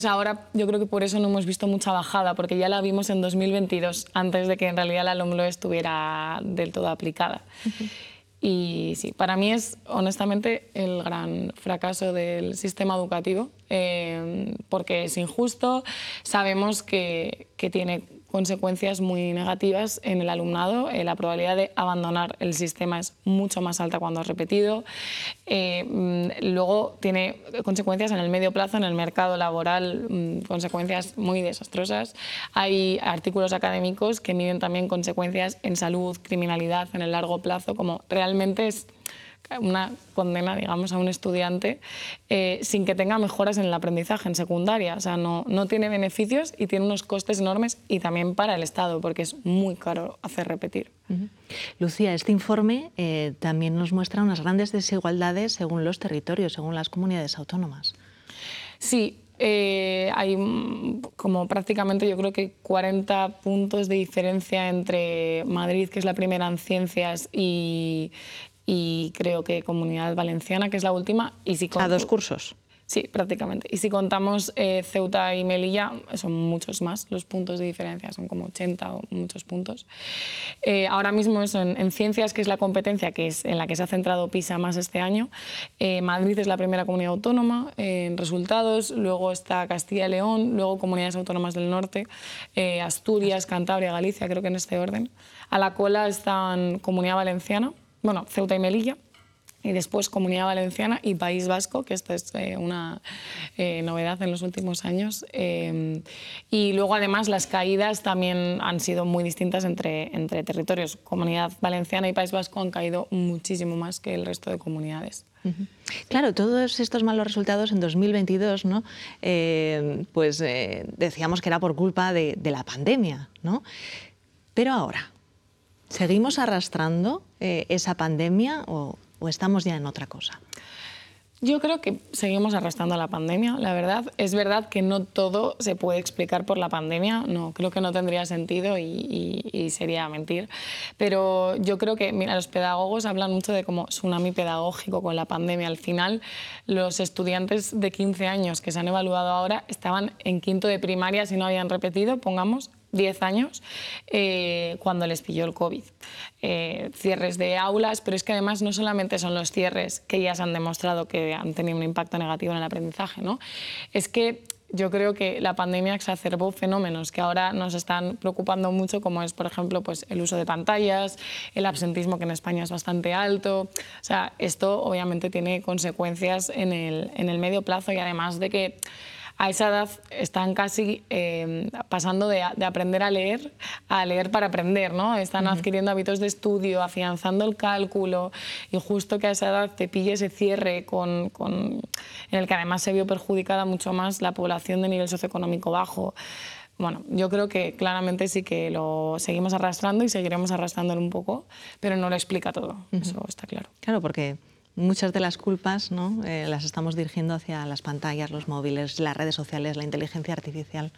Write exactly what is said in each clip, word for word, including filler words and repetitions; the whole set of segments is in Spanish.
Ahora yo creo que por eso no hemos visto mucha bajada, porque ya la vimos en dos mil veintidós, antes de que en realidad la LOMLOE estuviera del todo aplicada. Uh-huh. Y sí, para mí es honestamente el gran fracaso del sistema educativo, eh, porque es injusto, sabemos que, que tiene consecuencias muy negativas en el alumnado. Eh, la probabilidad de abandonar el sistema es mucho más alta cuando has repetido. Eh, luego tiene consecuencias en el medio plazo, en el mercado laboral, mmm, consecuencias muy desastrosas. Hay artículos académicos que miden también consecuencias en salud, criminalidad en el largo plazo, como realmente es una condena, digamos, a un estudiante eh, sin que tenga mejoras en el aprendizaje en secundaria. O sea, no, no tiene beneficios y tiene unos costes enormes, y también para el Estado, porque es muy caro hacer repetir. Uh-huh. Lucía, este informe eh, también nos muestra unas grandes desigualdades según los territorios, según las comunidades autónomas. Sí. Eh, hay como prácticamente yo creo que cuarenta puntos de diferencia entre Madrid, que es la primera en ciencias, y, y creo que Comunidad Valenciana, que es la última. Y si ¿A dos cursos? Sí, prácticamente. Y si contamos eh, Ceuta y Melilla, son muchos más los puntos de diferencia, son como ochenta o muchos puntos. Eh, ahora mismo eso, en, en ciencias, que es la competencia que es en la que se ha centrado PISA más este año, eh, Madrid es la primera comunidad autónoma eh, en resultados, luego está Castilla y León, luego comunidades autónomas del norte, eh, Asturias, Cantabria, Galicia, creo que en este orden. A la cola están Comunidad Valenciana, bueno, Ceuta y Melilla, y después Comunidad Valenciana y País Vasco, que esto es eh, una eh, novedad en los últimos años. Eh, y luego, además, las caídas también han sido muy distintas entre, entre territorios. Comunidad Valenciana y País Vasco han caído muchísimo más que el resto de comunidades. Uh-huh. Claro, todos estos malos resultados en dos mil veintidós, ¿no? eh, pues eh, decíamos que era por culpa de, de la pandemia, ¿no? Pero ahora, ¿seguimos arrastrando eh, esa pandemia o...? ¿O estamos ya en otra cosa? Yo creo que seguimos arrastrando a la pandemia, la verdad. Es verdad que no todo se puede explicar por la pandemia, no, creo que no tendría sentido y, y, y sería mentir. Pero yo creo que, mira, los pedagogos hablan mucho de como tsunami pedagógico con la pandemia. Al final, los estudiantes de quince años que se han evaluado ahora estaban en quinto de primaria si no habían repetido, pongamos, diez años, eh, cuando les pilló el COVID. Eh, cierres de aulas, pero es que además no solamente son los cierres que ya se han demostrado que han tenido un impacto negativo en el aprendizaje, ¿no? Es que yo creo que la pandemia exacerbó fenómenos que ahora nos están preocupando mucho, como es, por ejemplo, pues, el uso de pantallas, el absentismo, que en España es bastante alto. O sea, esto obviamente tiene consecuencias en el, en el medio plazo, y además de que a esa edad están casi eh, pasando de, de aprender a leer a leer para aprender, ¿no? Están uh-huh. adquiriendo hábitos de estudio, afianzando el cálculo, y justo que a esa edad te pille ese cierre con, con, en el que además se vio perjudicada mucho más la población de nivel socioeconómico bajo. Bueno, yo creo que claramente sí que lo seguimos arrastrando y seguiremos arrastrándolo un poco, pero no lo explica todo, uh-huh. eso está claro. Claro, porque muchas de las culpas, ¿no? eh, las estamos dirigiendo hacia las pantallas, los móviles, las redes sociales, la inteligencia artificial.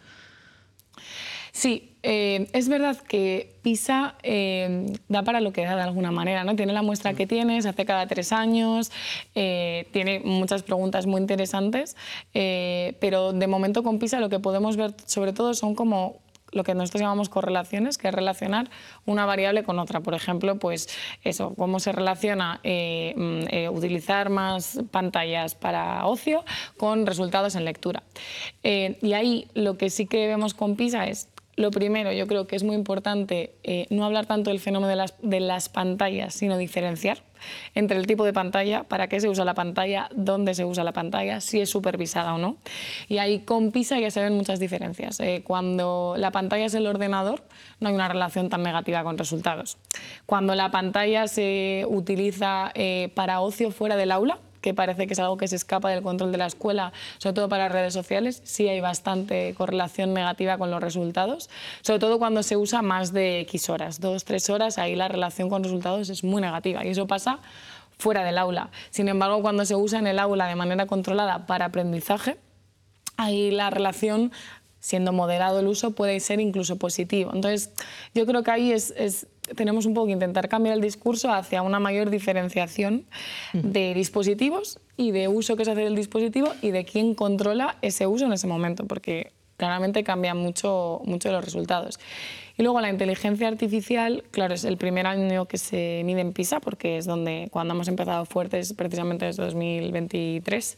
Sí, eh, es verdad que PISA eh, da para lo que da de alguna manera, ¿no? Tiene la muestra que tiene, se hace cada tres años, eh, tiene muchas preguntas muy interesantes, eh, pero de momento con PISA lo que podemos ver sobre todo son como lo que nosotros llamamos correlaciones, que es relacionar una variable con otra. Por ejemplo, pues eso, cómo se relaciona eh, eh, utilizar más pantallas para ocio con resultados en lectura. Eh, y ahí lo que sí que vemos con PISA es, lo primero, yo creo que es muy importante eh, no hablar tanto del fenómeno de las, de las pantallas, sino diferenciar entre el tipo de pantalla, para qué se usa la pantalla, dónde se usa la pantalla, si es supervisada o no. Y ahí con PISA ya se ven muchas diferencias. Eh, cuando la pantalla es el ordenador, no hay una relación tan negativa con resultados. Cuando la pantalla se utiliza eh, para ocio fuera del aula, que parece que es algo que se escapa del control de la escuela, sobre todo para redes sociales, sí hay bastante correlación negativa con los resultados, sobre todo cuando se usa más de X horas, dos, tres horas, ahí la relación con resultados es muy negativa, y eso pasa fuera del aula. Sin embargo, cuando se usa en el aula de manera controlada para aprendizaje, ahí la relación, siendo moderado el uso, puede ser incluso positivo. Entonces, yo creo que ahí es, es tenemos un poco que intentar cambiar el discurso hacia una mayor diferenciación de dispositivos y de uso que se hace del dispositivo y de quién controla ese uso en ese momento, porque claramente cambia mucho, mucho los resultados. Y luego la inteligencia artificial, claro, es el primer año que se mide en PISA, porque es donde, cuando hemos empezado fuertes, precisamente desde dos mil veintitrés.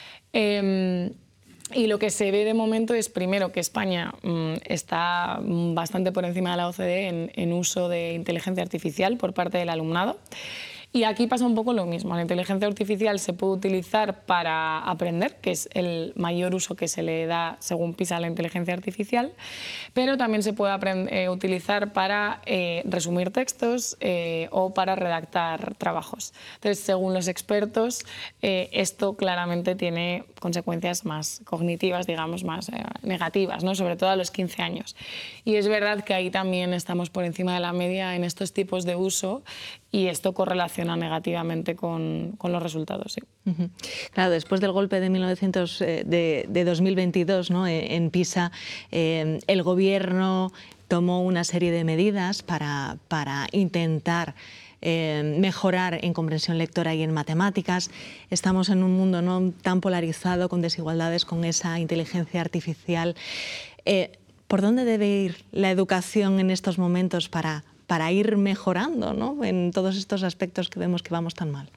Eh, y lo que se ve de momento es, primero, que España mmm, está bastante por encima de la O C D E en, en uso de inteligencia artificial por parte del alumnado. Y aquí pasa un poco lo mismo. La inteligencia artificial se puede utilizar para aprender, que es el mayor uso que se le da según PISA a la inteligencia artificial, pero también se puede aprender, eh, utilizar para eh, resumir textos eh, o para redactar trabajos. Entonces, según los expertos, eh, esto claramente tiene consecuencias más cognitivas, digamos, más eh, negativas, ¿no? Sobre todo a los quince años. Y es verdad que ahí también estamos por encima de la media en estos tipos de uso y esto correlaciona negativamente con, con los resultados. Sí. Uh-huh. Claro, después del golpe de, mil novecientos, eh, de, de dos mil veintidós, ¿no? en PISA, eh, el gobierno tomó una serie de medidas para, para intentar eh, mejorar en comprensión lectora y en matemáticas. Estamos en un mundo no tan polarizado, con desigualdades, con esa inteligencia artificial. Eh, ¿Por dónde debe ir la educación en estos momentos para para ir mejorando, ¿no? En todos estos aspectos que vemos que vamos tan mal?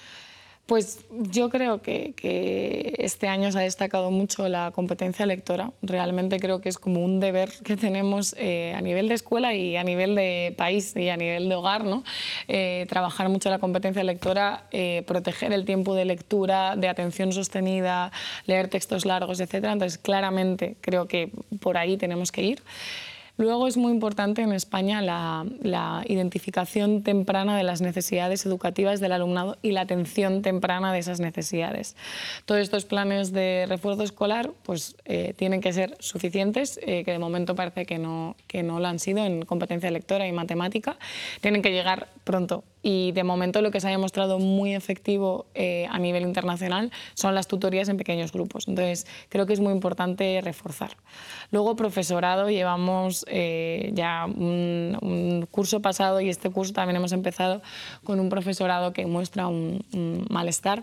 Pues yo creo que, que este año se ha destacado mucho la competencia lectora. Realmente creo que es como un deber que tenemos eh, a nivel de escuela y a nivel de país y a nivel de hogar, ¿no? Eh, trabajar mucho la competencia lectora, eh, proteger el tiempo de lectura, de atención sostenida, leer textos largos, etcétera. Entonces, claramente creo que por ahí tenemos que ir. Luego es muy importante en España la, la identificación temprana de las necesidades educativas del alumnado y la atención temprana de esas necesidades. Todos estos planes de refuerzo escolar pues, eh, tienen que ser suficientes, eh, que de momento parece que no, que no lo han sido en competencia lectora y matemática. Tienen que llegar pronto. Y de momento lo que se ha demostrado muy efectivo eh, a nivel internacional son las tutorías en pequeños grupos. Entonces creo que es muy importante reforzar. Luego profesorado, llevamos eh, ya un, un curso pasado y este curso también hemos empezado con un profesorado que muestra un, un malestar.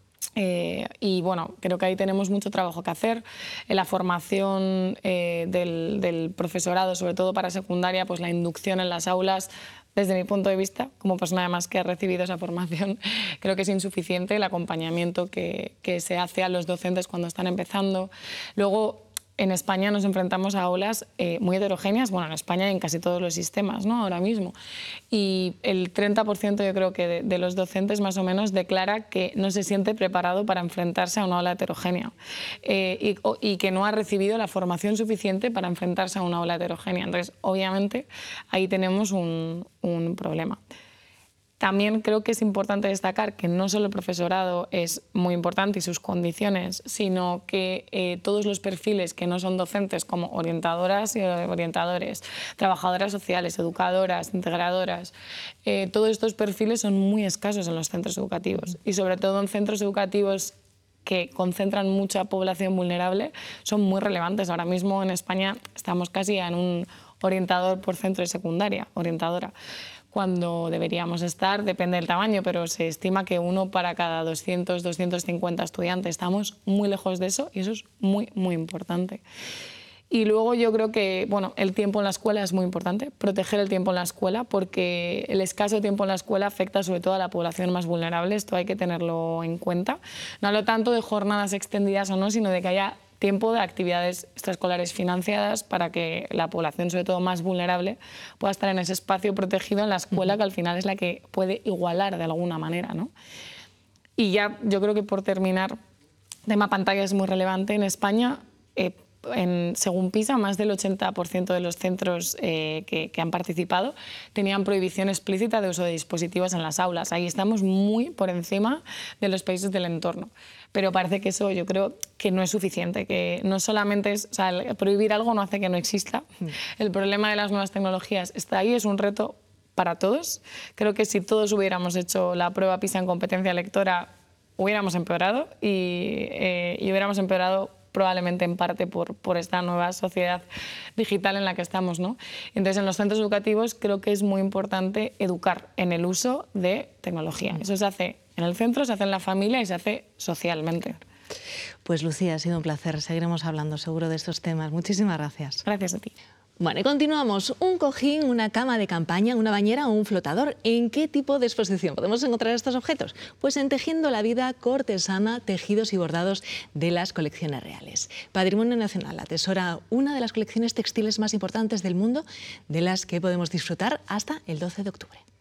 Eh, y bueno, creo que ahí tenemos mucho trabajo que hacer. En la formación eh, del, del profesorado, sobre todo para secundaria, pues la inducción en las aulas, desde mi punto de vista, como persona además que ha recibido esa formación, creo que es insuficiente el acompañamiento que, que se hace a los docentes cuando están empezando. Luego, en España nos enfrentamos a aulas eh, muy heterogéneas, bueno, en España y en casi todos los sistemas, ¿no? Ahora mismo. Y el treinta por ciento yo creo que de, de los docentes más o menos declara que no se siente preparado para enfrentarse a una aula heterogénea eh, y, o, y que no ha recibido la formación suficiente para enfrentarse a una aula heterogénea. Entonces, obviamente, ahí tenemos un, un problema. También creo que es importante destacar que no solo el profesorado es muy importante y sus condiciones, sino que eh, todos los perfiles que no son docentes, como orientadoras y orientadores, trabajadoras sociales, educadoras, integradoras, eh, todos estos perfiles son muy escasos en los centros educativos y sobre todo en centros educativos que concentran mucha población vulnerable, son muy relevantes. Ahora mismo en España estamos casi en un orientador por centro de secundaria, orientadora, cuando deberíamos estar, depende del tamaño, pero se estima que uno para cada doscientos, doscientos cincuenta estudiantes. Estamos muy lejos de eso y eso es muy, muy importante. Y luego yo creo que bueno, el tiempo en la escuela es muy importante, proteger el tiempo en la escuela, porque el escaso tiempo en la escuela afecta sobre todo a la población más vulnerable, esto hay que tenerlo en cuenta. No hablo tanto de jornadas extendidas o no, sino de que haya tiempo de actividades extraescolares financiadas para que la población, sobre todo más vulnerable, pueda estar en ese espacio protegido en la escuela, que al final es la que puede igualar de alguna manera, ¿no? Y ya, yo creo que por terminar, tema pantalla es muy relevante. En España, eh, en, según PISA, más del ochenta por ciento de los centros eh, que, que han participado tenían prohibición explícita de uso de dispositivos en las aulas. Ahí estamos muy por encima de los países del entorno. Pero parece que eso yo creo que no es suficiente, que no solamente es, o sea, prohibir algo no hace que no exista. El problema de las nuevas tecnologías está ahí, es un reto para todos. Creo que si todos hubiéramos hecho la prueba PISA en competencia lectora, hubiéramos empeorado y, eh, y hubiéramos empeorado probablemente en parte por, por esta nueva sociedad digital en la que estamos, ¿no? Entonces, en los centros educativos creo que es muy importante educar en el uso de tecnología. Eso se hace en el centro, se hace en la familia y se hace socialmente. Pues Lucía, ha sido un placer. Seguiremos hablando seguro de estos temas. Muchísimas gracias. Gracias a ti. Bueno, y continuamos. Un cojín, una cama de campaña, una bañera o un flotador. ¿En qué tipo de exposición podemos encontrar estos objetos? Pues en Tejiendo la vida cortesana, tejidos y bordados de las colecciones reales. Patrimonio Nacional atesora una de las colecciones textiles más importantes del mundo, de las que podemos disfrutar hasta el doce de octubre.